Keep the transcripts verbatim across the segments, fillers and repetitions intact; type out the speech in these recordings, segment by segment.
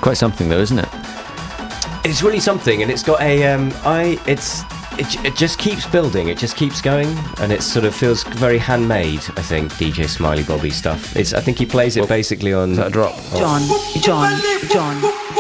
quite something, though, isn't it? It's really something, and it's got a um, I. It's it, it just keeps building. It just keeps going, and it sort of feels very handmade. I think D J Smiley Bobby stuff. It's I think he plays it basically on. Is that a drop? John, John, John,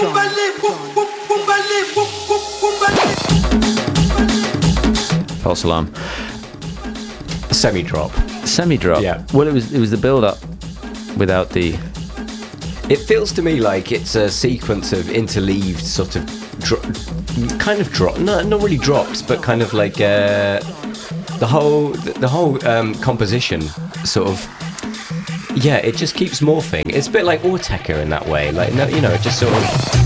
John. False alarm. Semi drop. Semi drop. Yeah. Well, it was it was the build up without the. It feels to me like it's a sequence of interleaved sort of dro- kind of drop, no, not really drops, but kind of like uh, the whole the, the whole um, composition sort of. Yeah, it just keeps morphing. It's a bit like Autechre in that way. Like no, you know, it just sort of.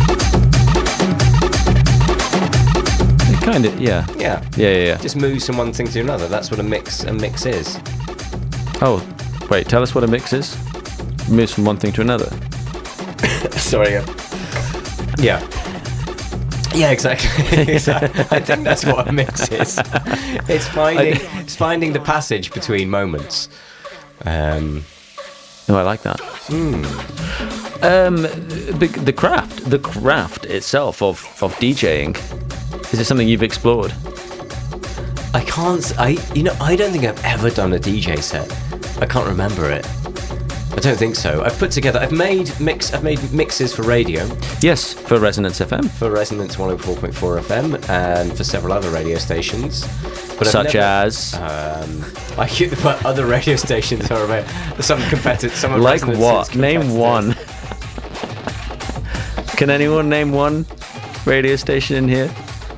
It kind of yeah. Yeah. Yeah, yeah, yeah. Just moves from one thing to another. That's what a mix a mix is. Oh, wait. Tell us what a mix is. Moves from one thing to another. Sorry. Uh, yeah. Yeah, exactly. I think that's what a mix is. It's finding it's finding the passage between moments. Um, oh, I like that. Mm. Um, the, the craft, the craft itself of, of DJing, is it something you've explored? I can't. I you know I don't think I've ever done a D J set. I can't remember it. I don't think so. I've put together. I've made mix. I've made mixes for radio. Yes, for Resonance F M. For Resonance one oh four point four F M and for several other radio stations. But Such never, as. Um, I but other radio stations are about some competitive. Some of like Resonance's what? Name one. Can anyone name one radio station in here?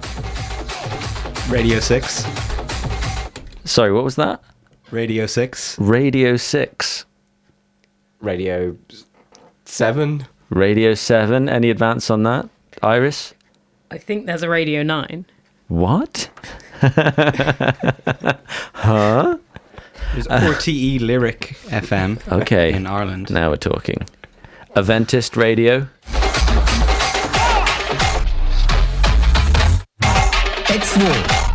Radio six. Sorry, what was that? Radio six. Radio six. Radio seven. Radio seven. Any advance on that, Iris? I think there's a Radio nine. What? Huh? There's R T E Lyric F M. Okay. In Ireland. Now we're talking. Adventist Radio. It's war.